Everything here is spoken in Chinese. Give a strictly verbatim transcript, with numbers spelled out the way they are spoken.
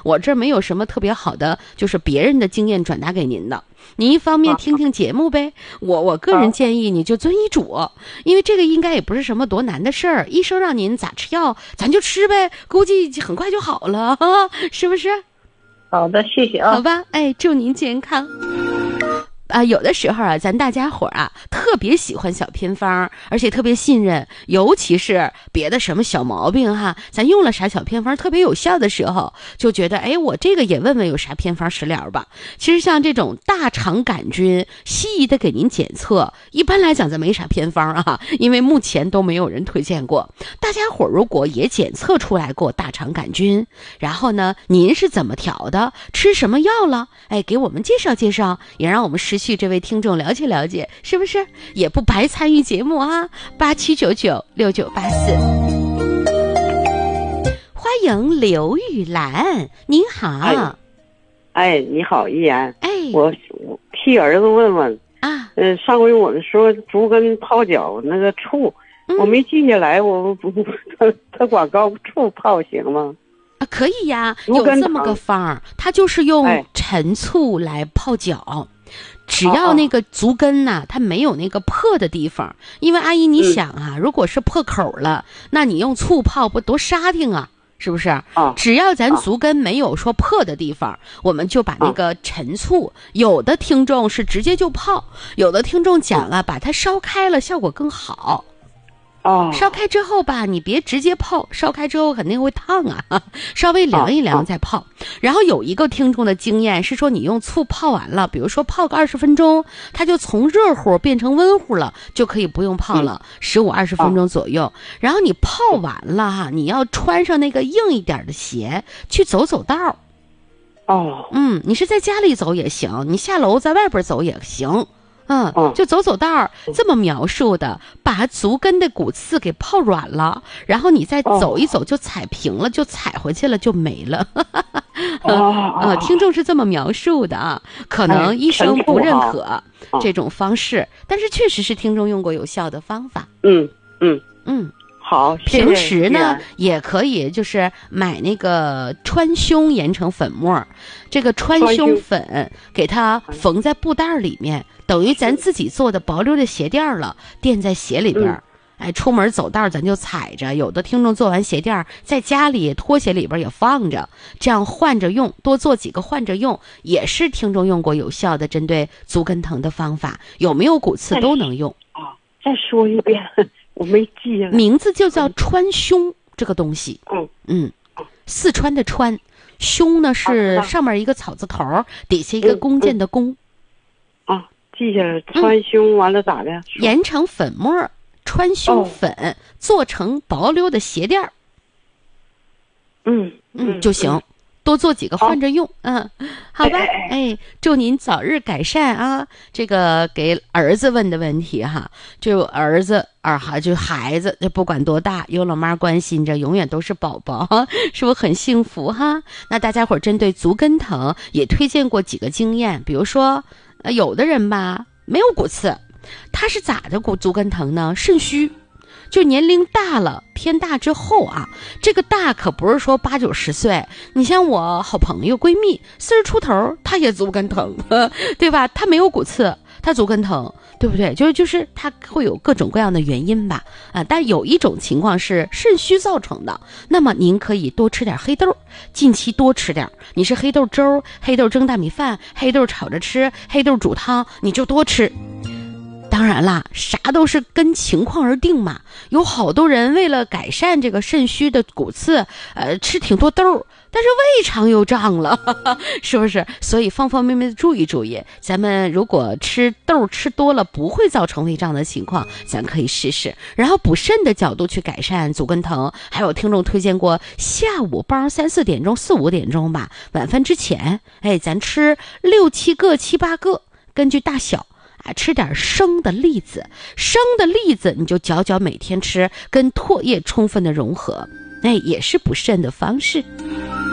我这没有什么特别好的，就是别人的经验转达给您的。您一方面听听节目呗，我我个人建议你就遵医嘱，因为这个应该也不是什么多难的事儿，医生让您咋吃药咱就吃呗，估计很快就好了，是不是？ 好的，谢谢啊。 好吧，哎，祝您健康。啊，有的时候啊，咱大家伙啊特别喜欢小偏方，而且特别信任，尤其是别的什么小毛病哈，咱用了啥小偏方特别有效的时候，就觉得哎，我这个也问问有啥偏方食疗吧。其实像这种大肠杆菌，西医的给您检测，一般来讲咱没啥偏方啊，因为目前都没有人推荐过。大家伙如果也检测出来过大肠杆菌，然后呢，您是怎么调的，吃什么药了，哎，给我们介绍介绍，也让我们持续这位听众了解了解，是不是也不白参与节目啊？八七九九六九八四，欢迎刘玉兰，您好。 哎，哎你好，依然。 哎， 我我替儿子问问啊， 呃，上回我们说竹根泡脚那个醋，嗯、我没记下来，我不他他广告醋泡行吗？ 啊，可以呀，有这么个方，它就是用陈醋来泡脚。哎，只要那个足跟呐、啊，它没有那个破的地方，因为阿姨你想啊、嗯，如果是破口了，那你用醋泡不多沙挺啊，是不是？啊，只要咱足跟没有说破的地方，啊、我们就把那个陈醋，啊、有的听众是直接就泡，有的听众讲啊，把它烧开了效果更好。哦，烧开之后吧，你别直接泡，烧开之后肯定会烫啊，稍微凉一凉再泡。然后有一个听众的经验是说，你用醋泡完了，比如说泡个二十分钟，它就从热乎变成温乎了，就可以不用泡了，十五二十分钟左右。然后你泡完了哈，你要穿上那个硬一点的鞋去走走道。哦，嗯，你是在家里走也行，你下楼在外边走也行。嗯，就走走道儿，这么描述的，把足跟的骨刺给泡软了，然后你再走一走就踩平了，就踩回去了就没了。啊，听众是这么描述的啊，可能医生不认可这种方式，但是确实是听众用过有效的方法。嗯嗯嗯。好，平时呢也可以就是买那个川芎研成粉末，这个川芎粉给它缝在布袋里面，等于咱自己做的薄溜的鞋垫了，垫在鞋里边。嗯、哎，出门走道咱就踩着，有的听众做完鞋垫在家里拖鞋里边也放着，这样换着用，多做几个换着用，也是听众用过有效的针对足跟疼的方法，有没有骨刺都能用。 啊，再说一遍。我没记了， 名字就叫川芎这个东西。嗯嗯，四川的川，芎呢是上面一个草字头，底下一个弓箭的弓。 啊、嗯嗯，记下来，川芎完了咋的？ 研成粉末，川芎粉、哦、做成薄溜的鞋垫。嗯嗯，就行。多做几个换着用，嗯，好吧，哎，祝您早日改善啊！这个给儿子问的问题哈，就儿子儿哈，就孩子，这不管多大，有老妈关心着，永远都是宝宝，是不是很幸福哈？那大家伙针对足跟疼也推荐过几个经验，比如说，呃，有的人吧没有骨刺，他是咋的骨足跟疼呢？肾虚。就年龄大了偏大之后啊，这个大可不是说八九十岁，你像我好朋友闺蜜四十出头，她也足跟疼，对吧？她没有骨刺，她足跟疼，对不对？就是就是她会有各种各样的原因吧，啊，但有一种情况是肾虚造成的，那么您可以多吃点黑豆，近期多吃点，你是黑豆粥、黑豆蒸大米饭、黑豆炒着吃、黑豆煮汤，你就多吃。当然啦，啥都是跟情况而定嘛。有好多人为了改善这个肾虚的骨刺，呃，吃挺多豆，但是胃肠又胀了，呵呵，是不是？所以方方面面的注意注意。咱们如果吃豆吃多了不会造成胃胀的情况，咱可以试试。然后补肾的角度去改善足跟疼，还有听众推荐过下午帮三四点钟、四五点钟吧，晚饭之前，哎，咱吃六七个、七八个，根据大小。吃点生的栗子，生的栗子你就嚼嚼，每天吃，跟唾液充分的融合，哎，也是补肾的方式。